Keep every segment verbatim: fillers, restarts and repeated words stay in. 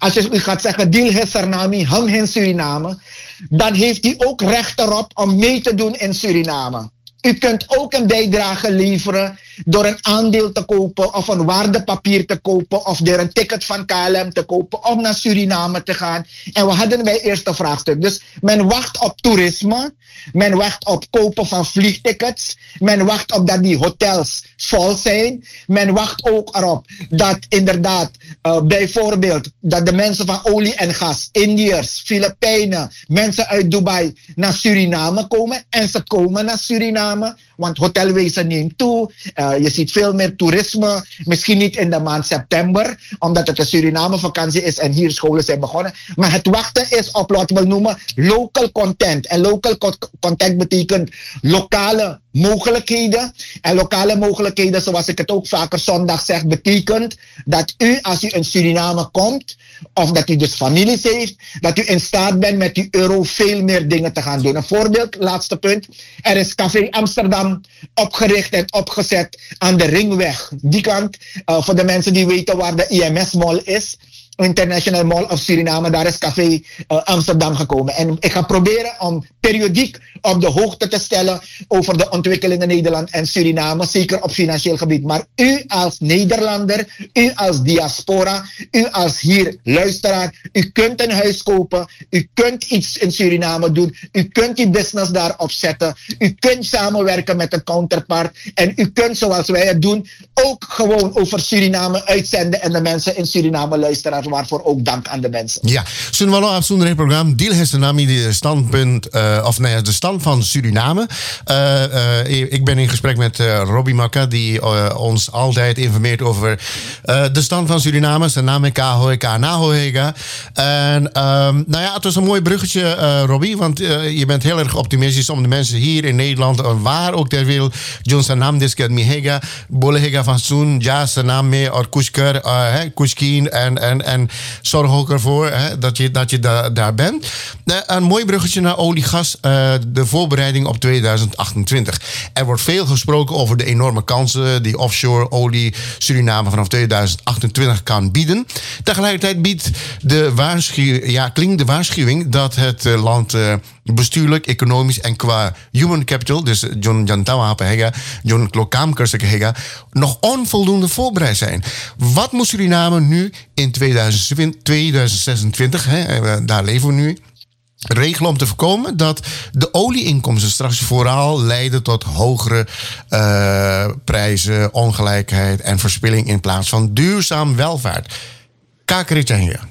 Als je u gaat zeggen, Dil he Suriname, ham in Suriname, dan heeft u ook recht erop om mee te doen in Suriname. U kunt ook een bijdrage leveren door een aandeel te kopen of een waardepapier te kopen of door een ticket van K L M te kopen om naar Suriname te gaan. En we hadden bij eerste vraagstuk. Dus men wacht op toerisme, men wacht op kopen van vliegtickets, men wacht op dat die hotels vol zijn, men wacht ook erop dat inderdaad uh, bijvoorbeeld dat de mensen van olie en gas, Indiërs, Filipijnen, mensen uit Dubai naar Suriname komen en ze komen naar Suriname. Want hotelwezen neemt toe. Uh, je ziet veel meer toerisme. Misschien niet in de maand september, omdat het een Suriname vakantie is en hier scholen zijn begonnen. Maar het wachten is op wat we noemen local content. En local content betekent lokale mogelijkheden. En lokale mogelijkheden, zoals ik het ook vaker zondag zeg, betekent dat u, als u in Suriname komt, of dat u dus families heeft, dat u in staat bent met die euro veel meer dingen te gaan doen. Een voorbeeld, laatste punt. Er is Café Amsterdam opgericht en opgezet aan de Ringweg. Die kant, uh, voor de mensen die weten waar de I M S Mall is. International Mall of Suriname, daar is Café uh, Amsterdam gekomen. En ik ga proberen om periodiek op de hoogte te stellen over de ontwikkelingen in Nederland en Suriname, zeker op financieel gebied. Maar u als Nederlander, u als diaspora, u als hier luisteraar, u kunt een huis kopen, u kunt iets in Suriname doen, u kunt die business daar opzetten, u kunt samenwerken met een counterpart en u kunt, zoals wij het doen, ook gewoon over Suriname uitzenden en de mensen in Suriname luisteren. Waarvoor ook dank aan de mensen. Ja, zullen we nog afzonderlijk het programma Dil he Suriname, de standpunt, uh, of nee, de stand van Suriname. Uh, uh, ik ben in gesprek met uh, Robbie Makka, die uh, ons altijd informeert over uh, de stand van Suriname. Zijn naam is Kahoeka Nahoega. En um, nou ja, het was een mooi bruggetje, uh, Robbie, want uh, je bent heel erg optimistisch om de mensen hier in Nederland, uh, waar ook ter wereld, John Sanam Disket Mihega, Bolehega van Soen, Ja Sanam Me, or Kushker, Kushkin en en En zorg ook ervoor hè, dat je, dat je da, daar bent. Een mooi bruggetje naar oliegas. Uh, de voorbereiding op tweeduizend achtentwintig. Er wordt veel gesproken over de enorme kansen die offshore olie Suriname vanaf tweeduizend achtentwintig kan bieden. Tegelijkertijd biedt de waarschuwing, ja, klinkt de waarschuwing dat het uh, land uh, bestuurlijk, economisch en qua human capital, dus John Jantawa Hega, John Klokamkers Hega, nog onvoldoende voorbereid zijn. Wat moet Suriname nu in tweeduizend zesentwintig, hè, daar leven we nu, regelen om te voorkomen dat de olieinkomsten straks vooral leiden tot hogere uh, prijzen, ongelijkheid en verspilling in plaats van duurzaam welvaart? Kakeritja.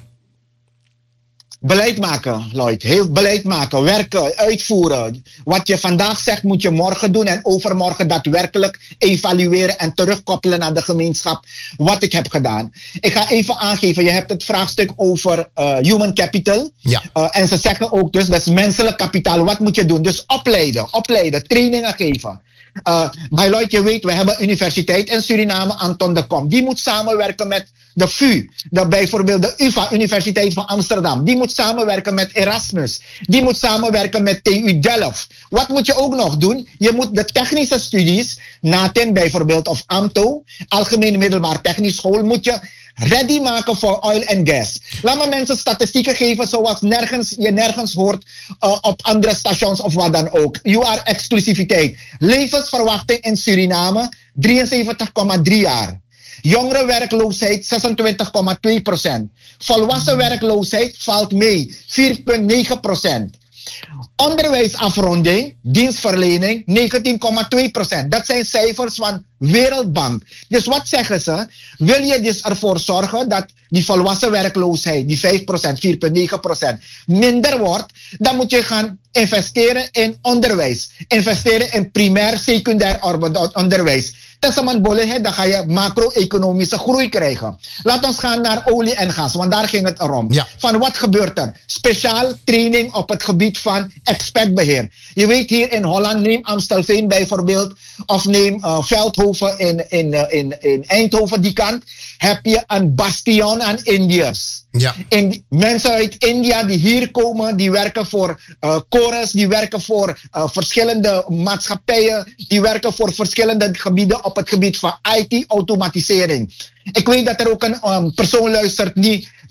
Beleid maken, Lloyd. Heel beleid maken, werken, uitvoeren. Wat je vandaag zegt, moet je morgen doen en overmorgen daadwerkelijk evalueren en terugkoppelen naar de gemeenschap wat ik heb gedaan. Ik ga even aangeven, je hebt het vraagstuk over uh, human capital. Ja. Uh, en ze zeggen ook dus, dat is menselijk kapitaal. Wat moet je doen? Dus opleiden, opleiden, trainingen geven. Uh, maar Lloyd, je weet, we hebben een universiteit in Suriname, Anton de Kom. Die moet samenwerken met de V U, de, bijvoorbeeld de U vA, Universiteit van Amsterdam. Die moet samenwerken met Erasmus. Die moet samenwerken met T U Delft. Wat moet je ook nog doen? Je moet de technische studies, NATEN bijvoorbeeld, of AMTO, Algemene Middelbaar Technisch School, moet je ready maken voor oil en gas. Laat me mensen statistieken geven zoals nergens, je nergens hoort uh, op andere stations of wat dan ook. U R exclusiviteit. Levensverwachting in Suriname drieënzeventig komma drie jaar. Jongerenwerkloosheid zesentwintig komma twee procent. Volwassen werkloosheid valt mee vier komma negen procent. Onderwijsafronding, dienstverlening negentien komma twee procent. Dat zijn cijfers van Wereldbank. Dus wat zeggen ze? Wil je dus ervoor zorgen dat die volwassen werkloosheid, die vijf procent, vier komma negen procent, minder wordt, dan moet je gaan investeren in onderwijs. Investeren in primair, secundair onderwijs. Tessaman Bolle, dan ga je macro-economische groei krijgen. Laat ons gaan naar olie en gas, want daar ging het erom. Ja. Van wat gebeurt er? Speciaal training op het gebied van expertbeheer. Je weet hier in Holland, neem Amstelveen bijvoorbeeld, of neem uh, Veldhoven in, in, uh, in, in Eindhoven, die kant, heb je een bastion aan Indiërs. Ja. En mensen uit India die hier komen, die werken voor uh, Chorus, die werken voor uh, verschillende maatschappijen, die werken voor verschillende gebieden op het gebied van I T-automatisering. Ik weet dat er ook een um, persoon luistert die